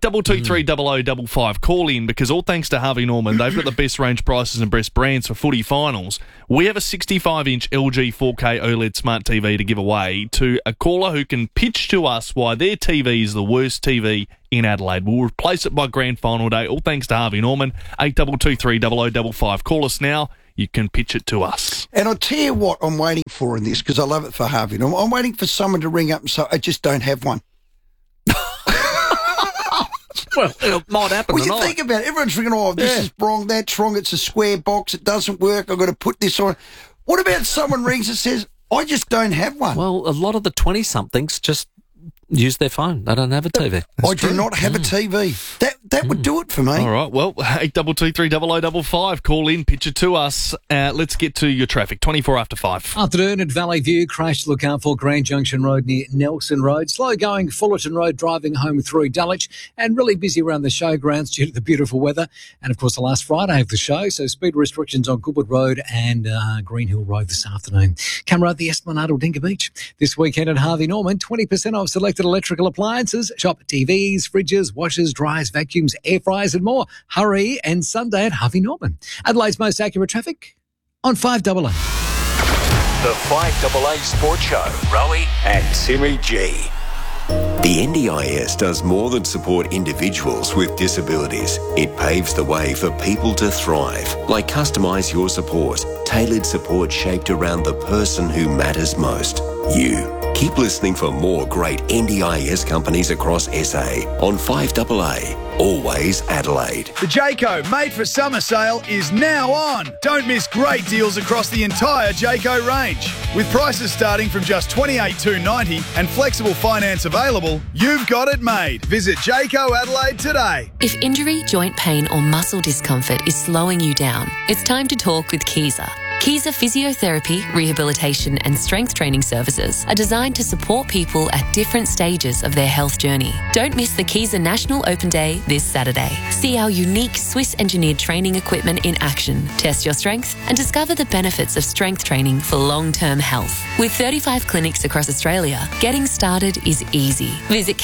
8223 Call in, because all thanks to Harvey Norman, they've got the best range prices and best brands for footy finals. We have a 65-inch LG 4K OLED smart TV to give away to a caller who can pitch to us why their TV is the worst TV in Adelaide. We'll replace it by grand final day, all thanks to Harvey Norman. 8223 Call us now. You can pitch it to us. And I'll tell you what I'm waiting for in this, because I love it for Harvey. I'm waiting for someone to ring up and say, I just don't have one. Well, it might happen Well, tonight. you think about it. Everyone's thinking, oh, this is wrong, that's wrong, it's a square box, it doesn't work, I've got to put this on. What about someone rings and says, I just don't have one? Well, a lot of the 20-somethings just use their phone. They don't have a TV. I do not have a TV. That would do it for me. All right, well, 8223 Call in, pitch it to us. Let's get to your traffic. 24 after 5. Afternoon at Valley View, crash to look out for Grand Junction Road near Nelson Road. Slow going Fullerton Road driving home through Dulwich, and really busy around the showgrounds due to the beautiful weather. And of course, the last Friday of the show, so speed restrictions on Goodwood Road and Green Hill Road this afternoon. Camera at the Esplanade or Dinka Beach. This weekend at Harvey Norman, 20% off selected electrical appliances. Shop TVs, fridges, washers, dryers, vacuums, air fryers and more. Hurry, and Sunday at Harvey Norman. Adelaide's most accurate traffic on 5AA. The 5AA Sports Show. Rowie and Timmy G. The NDIS does more than support individuals with disabilities. It paves the way for people to thrive, like Customise Your Support, tailored support shaped around the person who matters most, you. Keep listening for more great NDIS companies across SA on 5AA. Always Adelaide. The Jayco Made for Summer sale is now on. Don't miss great deals across the entire Jayco range. With prices starting from just $28,290 and flexible finance available, you've got it made. Visit Jayco Adelaide today. If injury, joint pain or muscle discomfort is slowing you down, it's time to talk with Kiza. Kiza Physiotherapy, Rehabilitation and Strength Training Services are designed to support people at different stages of their health journey. Don't miss the Kiza National Open Day this Saturday. See our unique Swiss-engineered training equipment in action, test your strength and discover the benefits of strength training for long-term health. With 35 clinics across Australia, getting started is easy. Visit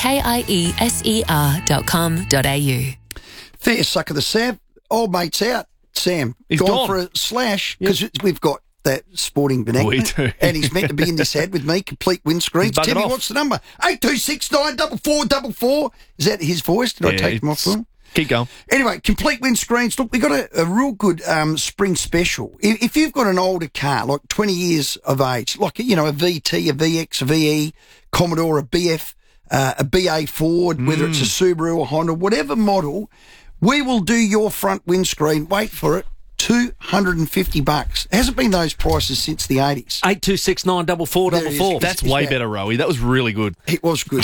kieser.com.au. Fair suck of the Sam. Old mate's out. Sam, He's gone gone. for a slash, because we've got that sporting vernacular. We do. And he's meant to be in this ad with me, complete windscreens. Bugger Timmy, off. what's the number? 82694444. Is that his voice? Did I take him off for him? Keep going. Anyway, complete windscreens. Look, we got a real good spring special. If you've got an older car, like 20 years of age, like, you know, a VT, a VX, a VE, Commodore, a BF, a BA Ford, whether it's a Subaru or Honda, whatever model, we will do your front windscreen. Wait for it. $250. It hasn't been those prices since the 80s. 82694444. That's way better, Rowie. That was really good. It was good.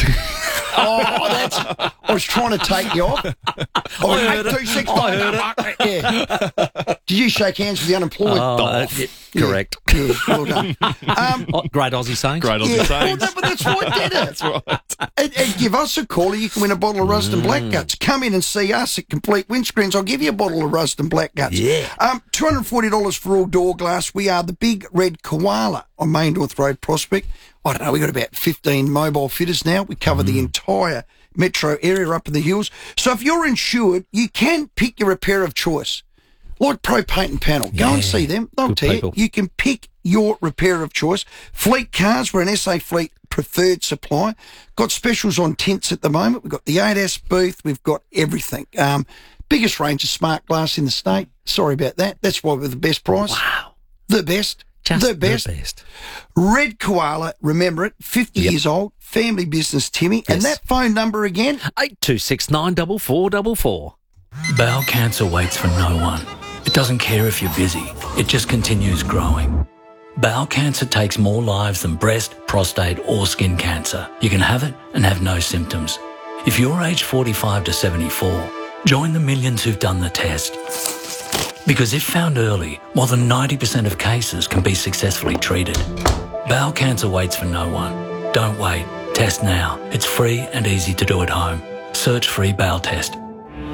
I was trying to take you off. I heard it. Yeah. Did you shake hands with the unemployed? Correct. Yeah, well done. Great Aussie saying. Great Aussie saying. Well, but that's why I did it. That's right. And give us a call. You can win a bottle of Rust and Black Guts. Come in and see us at Complete Windscreens. I'll give you a bottle of Rust and Black Guts. Yeah. $240 for all door glass. We are the Big Red Koala on Main North Road, Prospect. I don't know, we've got about 15 mobile fitters now. We cover the entire metro area up in the hills. So if you're insured, you can pick your repair of choice. Like Pro Paint and Panel. Go and see them. They'll Good tell people. you. You can pick your repair of choice. Fleet Cars, we're an SA Fleet preferred supplier. Got specials on tints at the moment. We've got the 8S booth. We've got everything. Biggest range of smart glass in the state. Sorry about that. That's why we're the best price. Wow. The best. Just the best. Red Koala, remember it, 50 years old, family business, Timmy. And that phone number again? 82694444. Bowel cancer waits for no one. It doesn't care if you're busy. It just continues growing. Bowel cancer takes more lives than breast, prostate or skin cancer. You can have it and have no symptoms. If you're aged 45 to 74, join the millions who've done the test. Because if found early, more than 90% of cases can be successfully treated. Bowel cancer waits for no one. Don't wait. Test now. It's free and easy to do at home. Search free bowel test.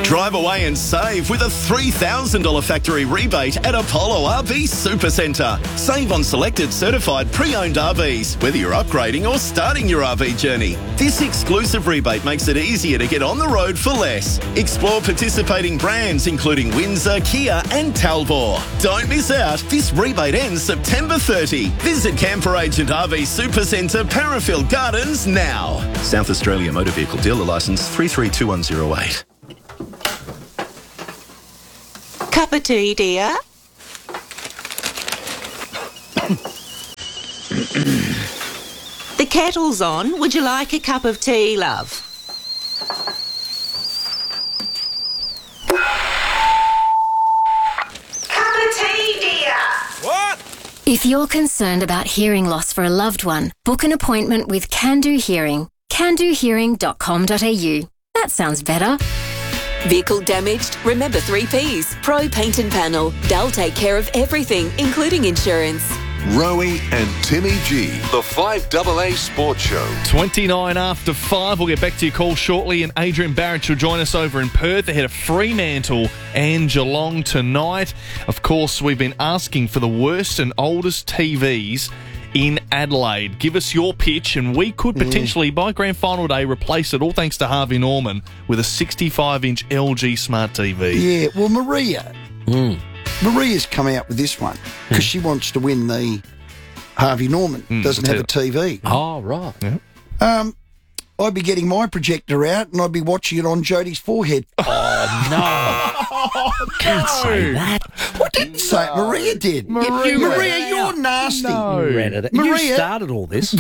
Drive away and save with a $3,000 factory rebate at Apollo RV Supercentre. Save on selected certified pre-owned RVs, whether you're upgrading or starting your RV journey. This exclusive rebate makes it easier to get on the road for less. Explore participating brands including Windsor, Kia and Talbot. Don't miss out. This rebate ends September 30. Visit Camper Agent RV Supercentre, Parafield Gardens now. South Australia Motor Vehicle Dealer Licence 332108. Cup of tea, dear. The kettle's on. Would you like a cup of tea, love? Cup of tea, dear. What? If you're concerned about hearing loss for a loved one, book an appointment with Can Do Hearing. CanDoHearing.com.au. That sounds better. Vehicle damaged? Remember 3 Ps. Pro Paint and Panel. They'll take care of everything, including insurance. Rowie and Timmy G, the 5AA Sports Show. 29 after 5. We'll get back to your call shortly, and Adrian Barrett will join us over in Perth ahead of Fremantle and Geelong tonight. Of course, we've been asking for the worst and oldest TVs in Adelaide. Give us your pitch, and we could potentially, by grand final day, replace it, all thanks to Harvey Norman, with a 65-inch LG Smart TV. Yeah, well, Maria's come out with this one because she wants to win the Harvey Norman. Doesn't have a TV. Oh, right. Yeah. I'd be getting my projector out and I'd be watching it on Jodie's forehead. Oh, no. Can't say that. I didn't say it. Maria did. Maria, you're nasty. You ran it. Maria, you started all this.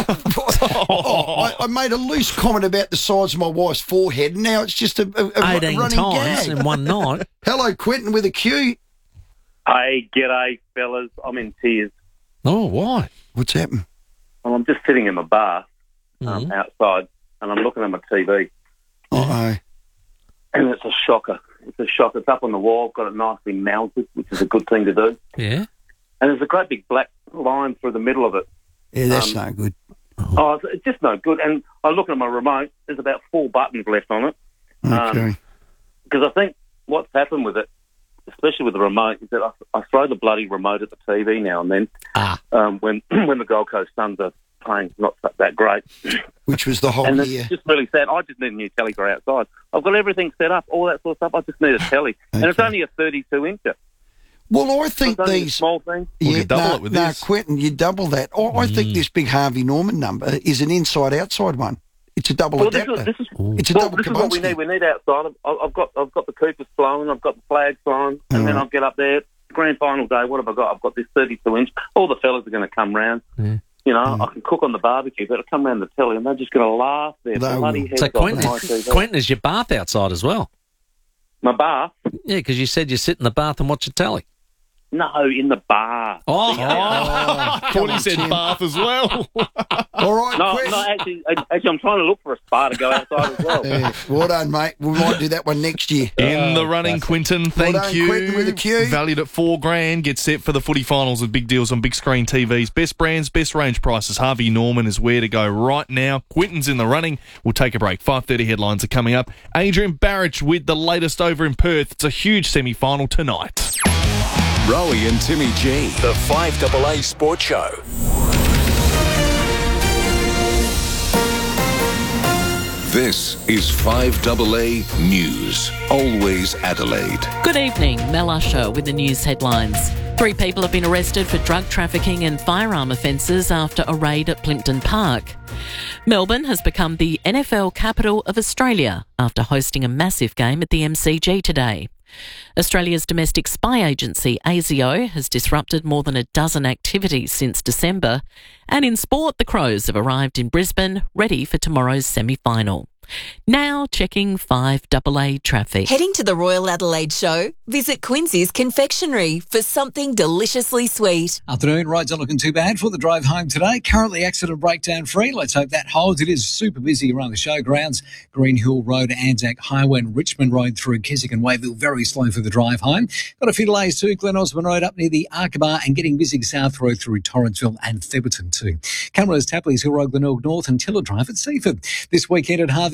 I made a loose comment about the size of my wife's forehead, and now it's just a 18 running times gag. in one night. Hello, Quentin with a Q. Hey, g'day, fellas. I'm in tears. Oh, why? What's happened? Well, I'm just sitting in my bath outside, and I'm looking at my TV. Uh-oh. And it's a shocker. It's a shocker. It's up on the wall. Got it nicely mounted, which is a good thing to do. Yeah. And there's a great big black line through the middle of it. Yeah, that's no good. Oh, it's just no good. And I look at my remote. There's about 4 buttons left on it. Okay. Because I think what's happened with it, especially with the remote, is that I throw the bloody remote at the TV now and then when the Gold Coast Suns are playing not that great. Which was the whole and year. it's just really sad. I just need a new telly for outside. I've got everything set up, all that sort of stuff. I just need a telly. And it's only a 32-incher. Well, I think so these small things. Yeah, double it with this. Quentin, you double that. I think this big Harvey Norman number is an inside-outside one. It's a double adapter. This is it's a double. This is what we need. We need outside. I've got the Coopers flowing. I've got the flags flying, and then I'll get up there. Grand final day. What have I got? I've got this 32-inch. All the fellas are going to come round. Yeah. You know, I can cook on the barbecue, but I come round the telly, and they're just going to laugh their bloody heads So off on my Quentin, TV. Quentin, is your bath outside as well? My bath? Yeah, because you said you sit in the bath and watch the telly. No, in the bar. Oh, thought he said bath as well. All right, No, Quentin. actually, I'm trying to look for a spa to go outside as well. Yeah, well done, mate. We might do that one next year. In the running, Quinton. Thank Well done, you. Quentin with a Q. Valued at $4,000. Get set for the footy finals with big deals on big screen TVs. Best brands, best range prices. Harvey Norman is where to go right now. Quinton's in the running. We'll take a break. 5:30 headlines are coming up. Adrian Barrett with the latest over in Perth. It's a huge semi-final tonight. Rowie and Timmy G, the 5AA Sports Show. This is 5AA News. Always Adelaide. Good evening, Mel Usher with the news headlines. 3 people have been arrested for drug trafficking and firearm offences after a raid at Plimpton Park. Melbourne has become the NFL capital of Australia after hosting a massive game at the MCG today. Australia's domestic spy agency, ASIO, has disrupted more than a dozen activities since December. And in sport, the Crows have arrived in Brisbane, ready for tomorrow's semi-final. Now checking 5AA traffic. Heading to the Royal Adelaide Show? Visit Quincy's Confectionery for something deliciously sweet. Afternoon, roads are looking too bad for the drive home today. Currently accident breakdown free. Let's hope that holds. It is super busy around the showgrounds. Green Hill Road, Anzac Highway and Richmond Road through Keswick and Wayville. Very slow for the drive home. Got a few delays too. Glen Osmond Road up near the Arkabar and getting busy South Road through Torrenceville and Theberton too. Cameras, Tapley's Hill Road, Glenelg North and Tiller Drive at Seaford. This weekend at Harvey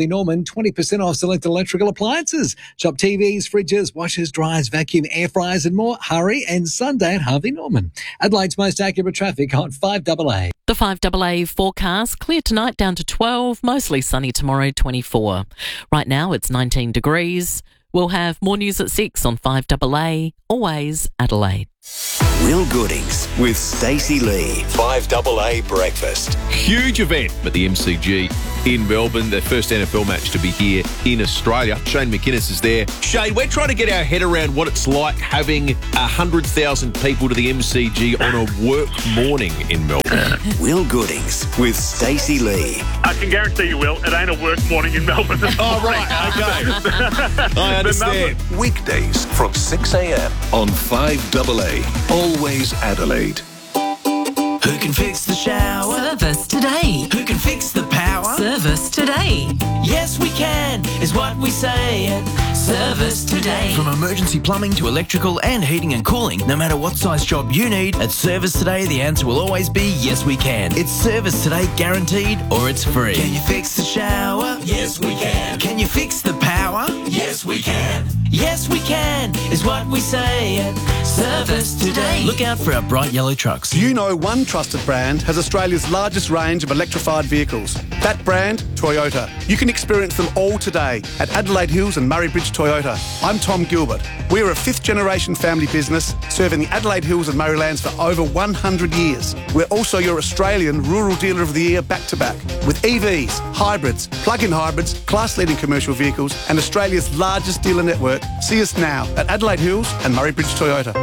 Harvey Norman, 20% off select electrical appliances. Shop TVs, fridges, washers, dryers, vacuum, air fryers and more. Hurry and Sunday at Harvey Norman. Adelaide's most accurate traffic on 5AA. The 5AA forecast, clear tonight down to 12, mostly sunny tomorrow, 24. Right now it's 19 degrees. We'll have more news at 6 on 5AA, always Adelaide. Will Goodings with Stacey Lee. 5AA Breakfast. Huge event at the MCG in Melbourne, their first NFL match to be here in Australia. Shane McInnes is there. Shane, we're trying to get our head around what it's like having 100,000 people to the MCG on a work morning in Melbourne. Will Goodings with Stacey Lee. I can guarantee you, Will, it ain't a work morning in Melbourne. Oh, right, okay. I understand. Weekdays from 6 a.m. on 5AA. Always Adelaide. Who can fix the shower? Service today. Who can fix the power? Service today. Yes, we can, is what we say at Service Today. From emergency plumbing to electrical and heating and cooling, no matter what size job you need, at Service Today, the answer will always be yes, we can. It's Service Today guaranteed or it's free. Can you fix the shower? Yes, we can. Can you fix the power? Yes, we can. Yes, we can, is what we say at Service Today. Look out for our bright yellow trucks. You know one trusted brand has Australia's largest range of electrified vehicles. That brand, Toyota. You can experience them all today at Adelaide Hills and Murray Bridge Toyota. I'm Tom Gilbert. We're a fifth-generation family business serving the Adelaide Hills and Murraylands for over 100 years. We're also your Australian Rural Dealer of the Year back-to-back with EVs, hybrids, plug-in hybrids, class-leading commercial vehicles and Australia's largest dealer network. See us now at Adelaide Hills and Murray Bridge Toyota.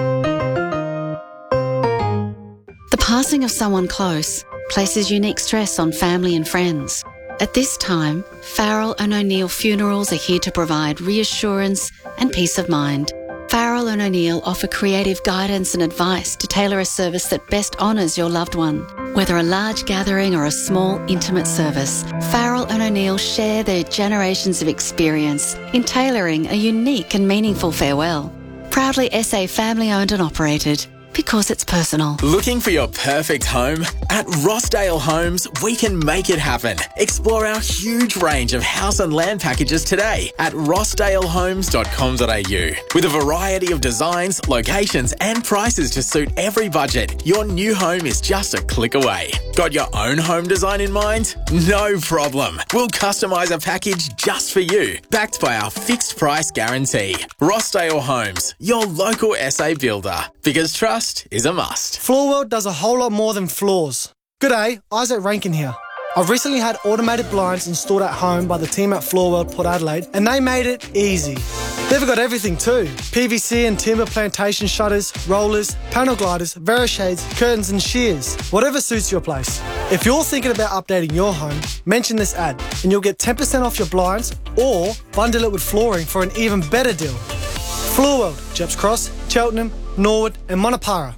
The passing of someone close places unique stress on family and friends. At this time, Farrell and O'Neill Funerals are here to provide reassurance and peace of mind. Farrell and O'Neill offer creative guidance and advice to tailor a service that best honours your loved one. Whether a large gathering or a small, intimate service, Farrell and O'Neill share their generations of experience in tailoring a unique and meaningful farewell. Proudly SA family-owned and operated. Because it's personal. Looking for your perfect home? At Rossdale Homes, we can make it happen. Explore our huge range of house and land packages today at rossdalehomes.com.au. With a variety of designs, locations and prices to suit every budget, your new home is just a click away. Got your own home design in mind? No problem. We'll customise a package just for you, backed by our fixed price guarantee. Rossdale Homes, your local SA builder. Because trust is a must. Floorworld does a whole lot more than floors. G'day, Isaac Rankin here. I've recently had automated blinds installed at home by the team at Floorworld Port Adelaide, and they made it easy. They've got everything too. PVC and timber plantation shutters, rollers, panel gliders, Verishades, curtains and shears. Whatever suits your place. If you're thinking about updating your home, mention this ad and you'll get 10% off your blinds or bundle it with flooring for an even better deal. Floorworld, Jeps Cross, Cheltenham, Norwood and Monopara.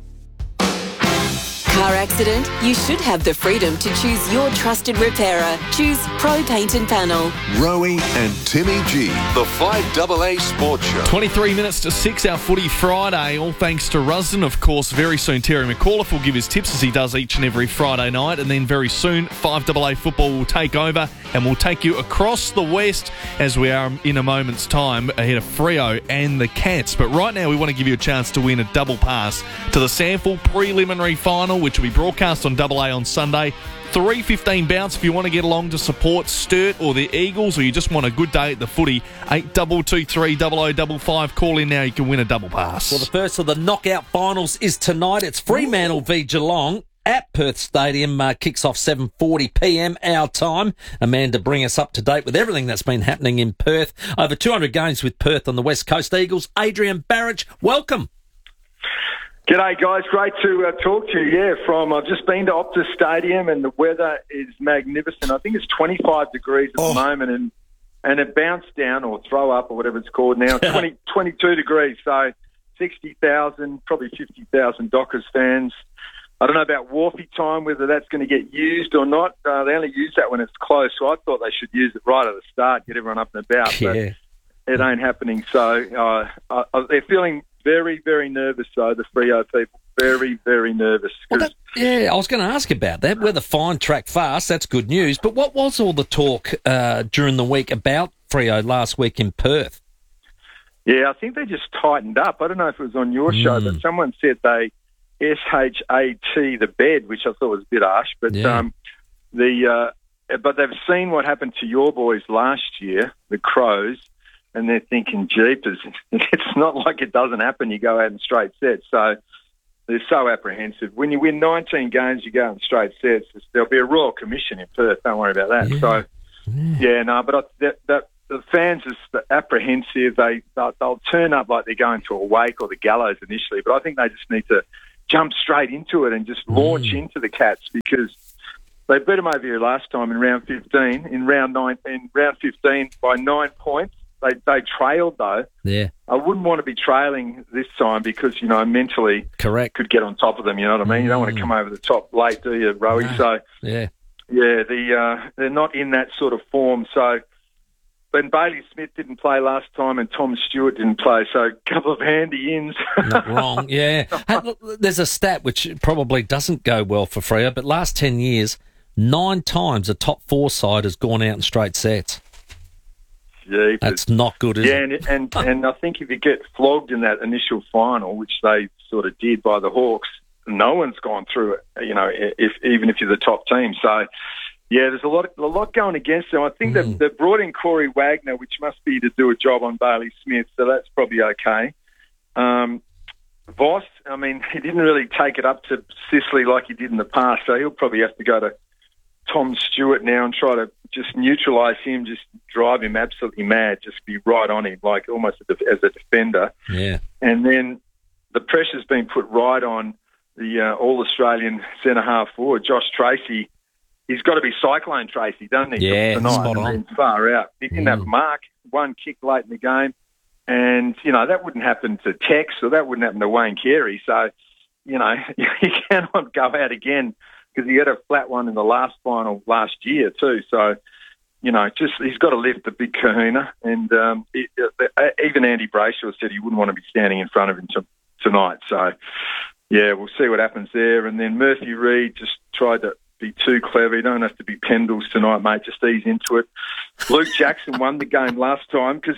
Car accident? You should have the freedom to choose your trusted repairer. Choose Pro Paint and Panel. Rowie and Timmy G. The 5AA Sports Show. 23 minutes to 6, our Footy Friday. All thanks to Rusden. Of course, very soon Terry McAuliffe will give his tips as he does each and every Friday night. And then very soon, 5AA Football will take over and we'll take you across the West as we are in a moment's time ahead of Freo and the Cats. But right now, we want to give you a chance to win a double pass to the Sample Preliminary Final, which will be broadcast on AA on Sunday. 3:15 bounce if you want to get along to support Sturt or the Eagles, or you just want a good day at the footy. 8223 0055. Call in now. You can win a double pass. Well, the first of the knockout finals is tonight. It's Fremantle v Geelong at Perth Stadium. Kicks off 7:40 p.m. our time. Amanda, bring us up to date with everything that's been happening in Perth. Over 200 games with Perth on the West Coast Eagles. Adrian Barrich, welcome. G'day, guys. Great to talk to you. Yeah, I've just been to Optus Stadium and the weather is magnificent. I think it's 25 degrees at the moment and it bounced down or throw up or whatever it's called now, 22 degrees. So 60,000, probably 50,000 Dockers fans. I don't know about Wharfie time, whether that's going to get used or not. They only use that when it's close, so I thought they should use it right at the start, get everyone up and about. Yeah. But it ain't happening. So they're feeling very, very nervous, though, the Freo people. very, very nervous. I was going to ask about that. Weather fine, track fast. That's good news. But what was all the talk during the week about Freo last week in Perth? Yeah, I think they just tightened up. I don't know if it was on your show, but someone said they SHAT the bed, which I thought was a bit harsh. But but they've seen what happened to your boys last year, the Crows, and they're thinking, jeepers, it's not like it doesn't happen. You go out in straight sets. So they're so apprehensive. When you win 19 games, you go out in straight sets. There'll be a Royal Commission in Perth. Don't worry about that. But the fans are apprehensive. They'll turn up like they're going to a wake or the gallows initially, but I think they just need to jump straight into it and just launch into the Cats, because they beat them over here last time in round 15. In round 15 by 9 points. They trailed, though. Yeah. I wouldn't want to be trailing this time because, mentally could get on top of them, you know what I mean? You don't want to come over the top late, do you, Rowie? No. So, yeah, they're not in that sort of form. So, Ben Bailey Smith didn't play last time and Tom Stewart didn't play, so a couple of handy ins. Not wrong, yeah. Hey, look, there's a stat which probably doesn't go well for Freo, but last 10 years, 9 times a top 4 side has gone out in straight sets. Jeepers. That's not good, is it? Yeah, and I think if you get flogged in that initial final, which they sort of did by the Hawks, no one's gone through it, even if you're the top team. So, yeah, there's a lot going against them. I think they've brought in Corey Wagner, which must be to do a job on Bailey Smith, so that's probably okay. Voss, I mean, he didn't really take it up to Sicily like he did in the past, so he'll probably have to go to Tom Stewart now and try to just neutralise him, just drive him absolutely mad, just be right on him, like almost as a defender. Yeah. And then the pressure's been put right on the All-Australian centre-half forward, Josh Tracy. He's got to be Cyclone Tracy, doesn't he? Yeah, tonight, spot on. and far out. He didn't have Mark, one kick late in the game. And, that wouldn't happen to Tex or that wouldn't happen to Wayne Carey. So, you cannot go out again because he had a flat one in the last final last year too. So, he's got to lift the big kahuna. And even Andy Brayshaw said he wouldn't want to be standing in front of him tonight. So, yeah, we'll see what happens there. And then Murphy Reid just tried to be too clever. You don't have to be Pendles tonight, mate. Just ease into it. Luke Jackson won the game last time because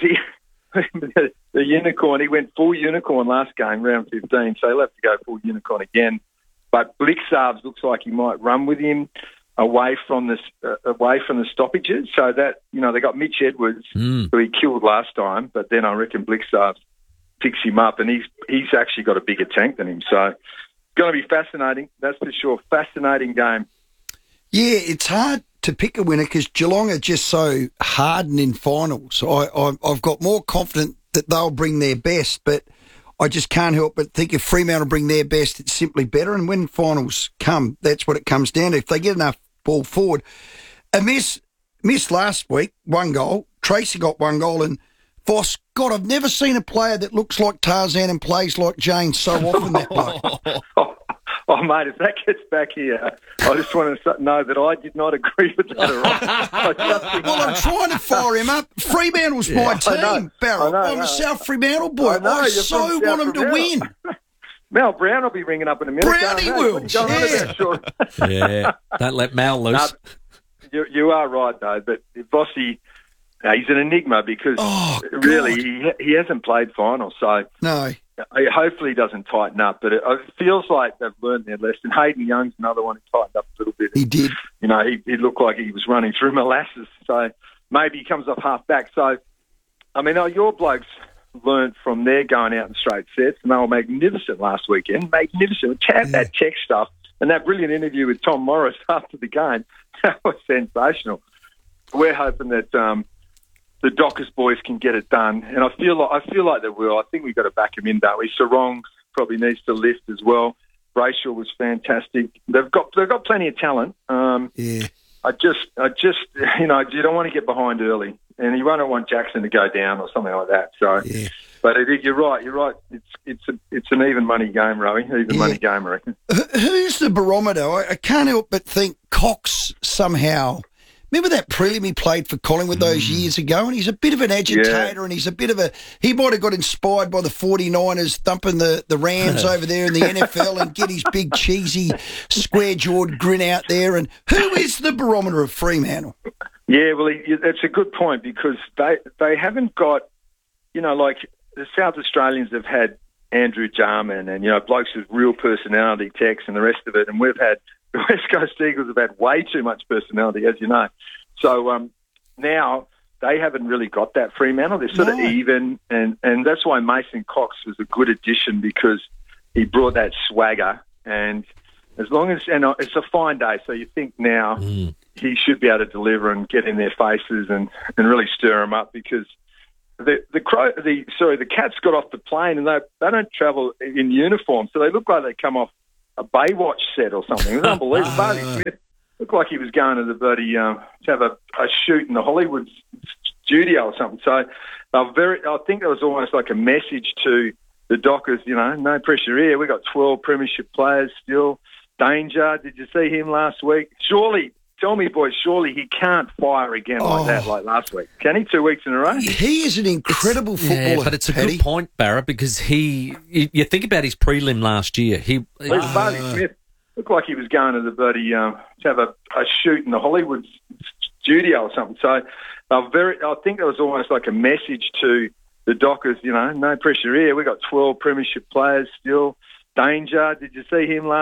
the unicorn, he went full unicorn last game, round 15, so he'll have to go full unicorn again. But Blixarves looks like he might run with him away from the stoppages. So that, they got Mitch Edwards, who he killed last time, but then I reckon Blixarves picks him up, and he's actually got a bigger tank than him. So going to be fascinating, that's for sure. Fascinating game. Yeah, it's hard to pick a winner because Geelong are just so hardened in finals. I've got more confidence that they'll bring their best, but I just can't help but think if Fremantle bring their best, it's simply better. And when finals come, that's what it comes down to. If they get enough ball forward. A miss last week, 1 goal. Tracy got 1 goal, and Voss, God, I've never seen a player that looks like Tarzan and plays like Jane so often, that bloke. Oh, mate, if that gets back here, I just want to know that I did not agree with that at all. Well, I'm trying to fire him up. Fremantle's my team, Barrel. I'm a South Fremantle boy. I so want him to win. Mel Brown will be ringing up in a minute. Brownie will. Yeah, don't let Mal loose. No, you are right, though, but Vossi, he's an enigma because really he hasn't played finals, so... No. Hopefully he doesn't tighten up, but it feels like they've learned their lesson. Hayden Young's another one who tightened up a little bit. He did. He looked like he was running through molasses, so maybe he comes off half back. So, your blokes learnt from their going out in straight sets, and they were magnificent last weekend. Magnificent. That tech stuff and that brilliant interview with Tom Morris after the game, that was sensational. We're hoping that... the Dockers boys can get it done, and I feel like they will. I think we've got to back them in, don't we? Sarong probably needs to lift as well. Brayshaw was fantastic. They've got plenty of talent. Yeah. I just you don't want to get behind early, and you don't want Jackson to go down or something like that. So, yeah. But you're right. It's an even money game, Rowie. Money game, I reckon. Who's the barometer? I can't help but think Cox somehow. Remember that prelim he played for Collingwood those years ago? And he's a bit of an agitator, and he's a bit of a... He might have got inspired by the 49ers thumping the Rams over there in the NFL and get his big, cheesy, square-jawed grin out there. And who is the barometer of Fremantle? Yeah, well, that's a good point because they haven't got, like the South Australians have had Andrew Jarman and, blokes with real personality, Tex and the rest of it. And we've had, the West Coast Eagles have had way too much personality, as you know. So now they haven't really got that Fremantle. They're sort of even. And that's why Mason Cox was a good addition because he brought that swagger. And as long as, and it's a fine day. So you think now he should be able to deliver and get in their faces and really stir them up because the Cats got off the plane and they don't travel in uniform, so they look like they come off a Baywatch set or something. It was unbelievable. Barney Smith looked like he was going to the bloody to have a shoot in the Hollywood studio or something. So I think it was almost like a message to the Dockers. No pressure here. We got 12 premiership players still. Danger. Did you see him last week? Surely. Tell me, boys, surely he can't fire again like that, like last week. Can he? 2 weeks in a row? He is an incredible footballer. Yeah, but it's a good point, Barra, because you think about his prelim last year. Barney Smith looked like he was going to the bloody to have a shoot in the Hollywood studio or something. So I think it was almost like a message to the Dockers. No pressure here. We got 12 premiership players still. Danger. Did you see him last?